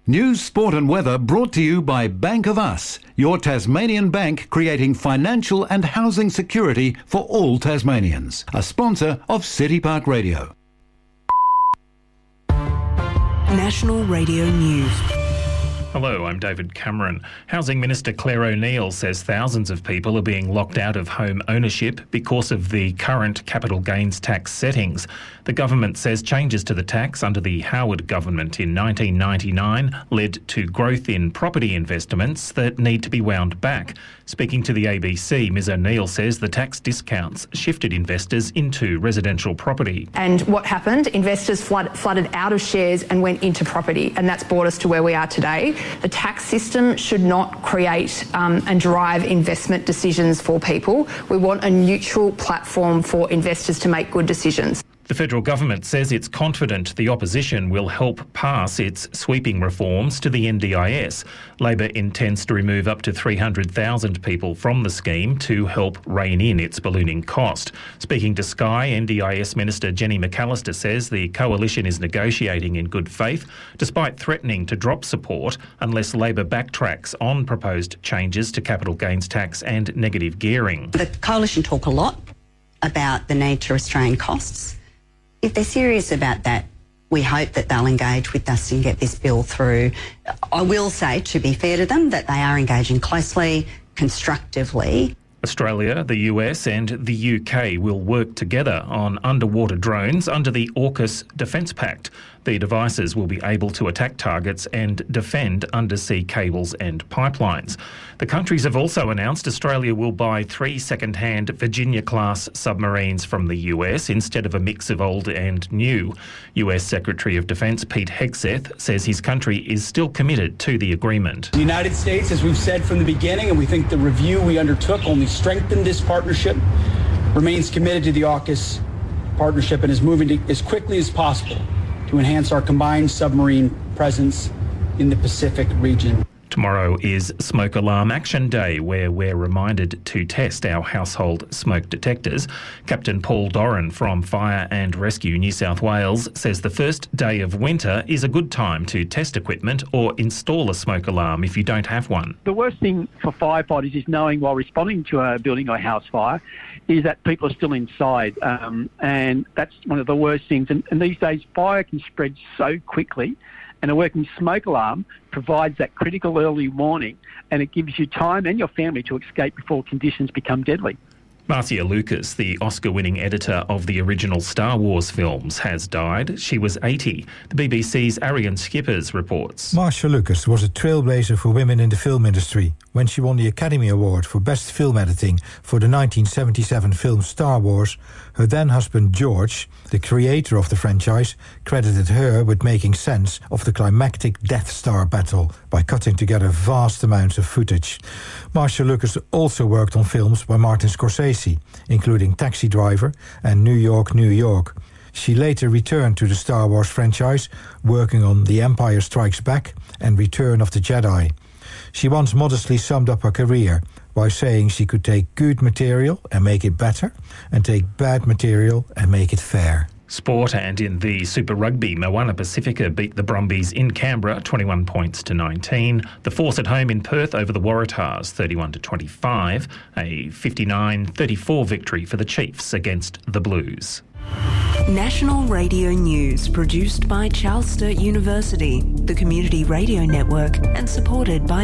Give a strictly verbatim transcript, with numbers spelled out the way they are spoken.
News, sport and weather brought to you by Bank of Us, your Tasmanian bank creating financial and housing security for all Tasmanians. A sponsor of City Park Radio. National Radio News. Hello, I'm David Cameron. Housing Minister Claire O'Neil says thousands of people are being locked out of home ownership because of the current capital gains tax settings. The government says changes to the tax under the Howard government in nineteen ninety-nine led to growth in property investments that need to be wound back. Speaking to the A B C, Ms O'Neil says the tax discounts shifted investors into residential property. And what happened? Investors flood, flooded out of shares and went into property, and that's brought us to where we are today. The tax system should not create um, and drive investment decisions for people. We want a neutral platform for investors to make good decisions. The federal government says it's confident the opposition will help pass its sweeping reforms to the N D I S. Labor intends to remove up to three hundred thousand people from the scheme to help rein in its ballooning cost. Speaking to Sky, N D I S Minister Jenny McAllister says the coalition is negotiating in good faith, despite threatening to drop support unless Labor backtracks on proposed changes to capital gains tax and negative gearing. The coalition talk a lot about the need to restrain costs. If they're serious about that, we hope that they'll engage with us and get this bill through. I will say, to be fair to them, that they are engaging closely, constructively. Australia, the U S and the U K will work together on underwater drones under the AUKUS Defence Pact. The devices will be able to attack targets and defend undersea cables and pipelines. The countries have also announced Australia will buy three second-hand Virginia-class submarines from the U S instead of a mix of old and new. U S Secretary of Defence Pete Hegseth says his country is still committed to the agreement. The United States, as we've said from the beginning, and we think the review we undertook only strengthened this partnership, remains committed to the AUKUS partnership and is moving to, as quickly as possible to enhance our combined submarine presence in the Pacific region. Tomorrow is Smoke Alarm Action Day, where we're reminded to test our household smoke detectors. Captain Paul Doran from Fire and Rescue New South Wales says the first day of winter is a good time to test equipment or install a smoke alarm if you don't have one. The worst thing for firefighters is knowing while responding to a building or house fire is that people are still inside, um, and that's one of the worst things. And, and these days, fire can spread so quickly, and a working smoke alarm provides that critical early warning, and it gives you time and your family to escape before conditions become deadly. Marcia Lucas, the Oscar-winning editor of the original Star Wars films, has died. She was eighty. The B B C's Arian Skippers reports. Marcia Lucas was a trailblazer for women in the film industry when she won the Academy Award for Best Film Editing for the nineteen seventy-seven film Star Wars. Her then-husband George, the creator of the franchise, credited her with making sense of the climactic Death Star battle by cutting together vast amounts of footage. Marcia Lucas also worked on films by Martin Scorsese, including Taxi Driver and New York, New York. She later returned to the Star Wars franchise, working on The Empire Strikes Back and Return of the Jedi. She once modestly summed up her career by saying she could take good material and make it better, and take bad material and make it fair. Sport, and in the Super Rugby, Moana Pacifica beat the Brumbies in Canberra twenty-one points to nineteen. The Force at home in Perth over the Waratahs thirty-one to twenty-five. A fifty-nine thirty-four victory for the Chiefs against the Blues. National Radio News, produced by Charles Sturt University, the Community Radio Network, and supported by